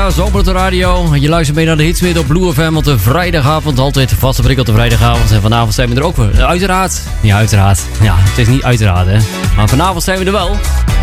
Ja, zomer op de radio. Je luistert mee naar de Hitsmith op Blue FM op de vrijdagavond. Altijd de vaste prik op de vrijdagavond. En vanavond zijn we er ook weer. Uiteraard. Ja, uiteraard. Ja, het is niet uiteraard, hè. Maar vanavond zijn we er wel.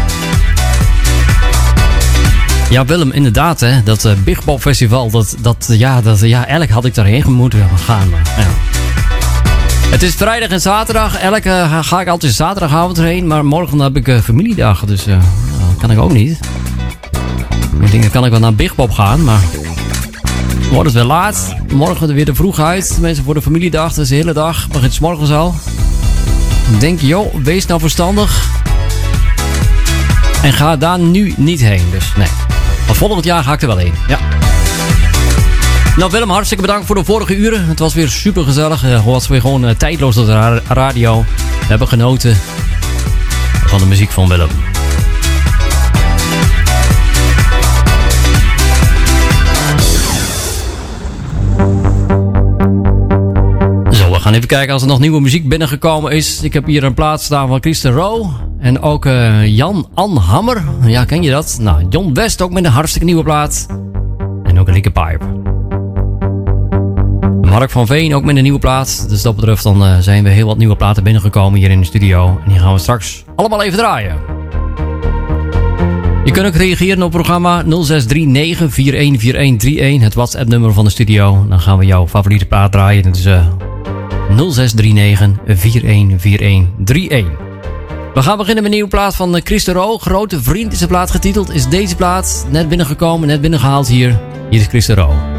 Ja, Willem, inderdaad, hè. Dat Big Bob Festival. Eigenlijk had ik daarheen moeten gaan. Maar, ja. Het is vrijdag en zaterdag. Ga ik altijd zaterdagavond erheen. Maar morgen heb ik familiedag. Dus kan ik ook niet. Ik denk, dan kan ik wel naar Big Bob gaan, maar wordt het weer laat. Morgen weer er vroeg uit. Mensen voor de familiedag, dat is de hele dag. Begint 's morgens al. Ik denk, joh, wees nou verstandig. En ga daar nu niet heen. Dus nee. Maar volgend jaar ga ik er wel heen. Ja. Nou Willem, hartstikke bedankt voor de vorige uren. Het was weer super gezellig. Het was weer gewoon tijdloos op de radio. We hebben genoten van de muziek van Willem. We gaan even kijken als er nog nieuwe muziek binnengekomen is. Ik heb hier een plaat staan van Christen Rowe. En ook Jan An Hammer. Ja, ken je dat? Nou, John West ook met een hartstikke nieuwe plaat. En ook een Likke Pipe. Mark van Veen ook met een nieuwe plaat. Dus dat betreft dan zijn we heel wat nieuwe platen binnengekomen hier in de studio. En die gaan we straks allemaal even draaien. Je kunt ook reageren op het programma 0639414131. Het WhatsApp nummer van de studio. Dan gaan we jouw favoriete plaat draaien. Dat is 0639414131. We gaan beginnen met een nieuwe plaat van Christen Rowe. Grote Vriend is de plaat getiteld. Is deze plaat net binnengekomen, net binnengehaald hier. Hier is Christen Rowe.